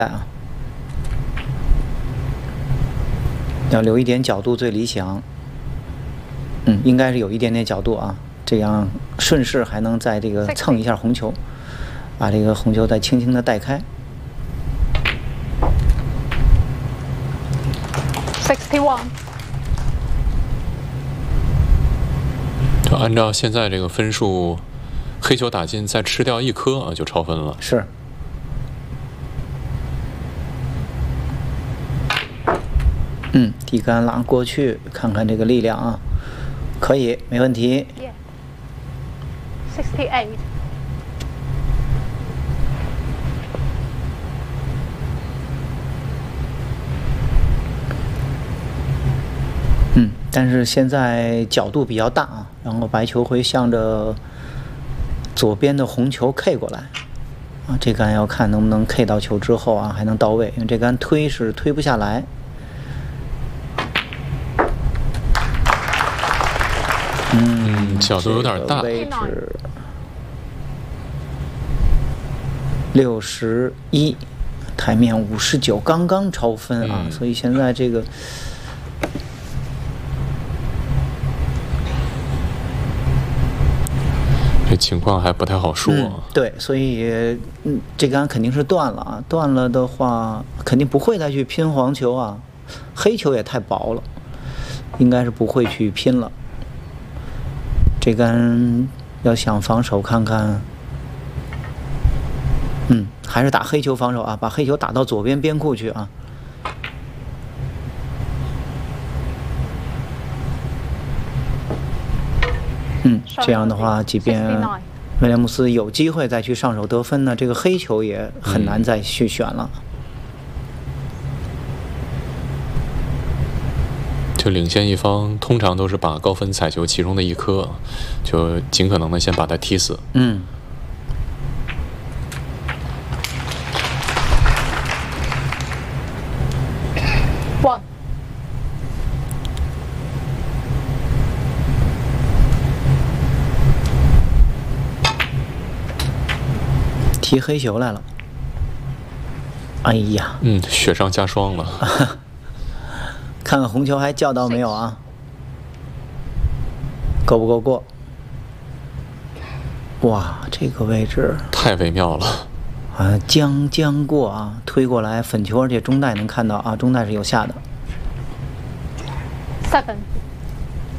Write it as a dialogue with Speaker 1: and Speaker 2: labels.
Speaker 1: 啊，要留一点角度最理想。应该是有一点点角度啊，这样顺势还能在这个蹭一下红球，把这个红球再轻轻的带开。
Speaker 2: 61。
Speaker 3: 就按照现在这个分数，黑球打进再吃掉一颗啊，就超分了。
Speaker 1: 是。底杆拉过去，看看这个力量啊，可以，没问题。
Speaker 2: 68。
Speaker 1: 但是现在角度比较大啊，然后白球会向着左边的红球 K 过来啊，这杆要看能不能 K 到球之后啊还能到位，因为这杆推是推不下来。
Speaker 3: 角度有点大。
Speaker 1: 位置61，台面59，刚刚超分啊，所以现在这个。
Speaker 3: 这情况还不太好说。
Speaker 1: 对，所以这杆肯定是断了啊，断了的话肯定不会再去拼黄球啊，黑球也太薄了，应该是不会去拼了。这杆要想防守看看，还是打黑球防守啊，把黑球打到左边边库去啊。这样的话，即便威廉姆斯有机会再去上手得分呢，这个黑球也很难再去选了。
Speaker 3: 就领先一方通常都是把高分彩球其中的一颗，就尽可能的先把它踢死。
Speaker 1: 踢黑球来了，哎呀，
Speaker 3: 雪上加霜了。
Speaker 1: 看看红球还叫到没有啊？够不够过？哇，这个位置
Speaker 3: 太微妙了
Speaker 1: 啊！将过啊，推过来粉球，而且中带能看到啊，中带是有下的。
Speaker 2: 7。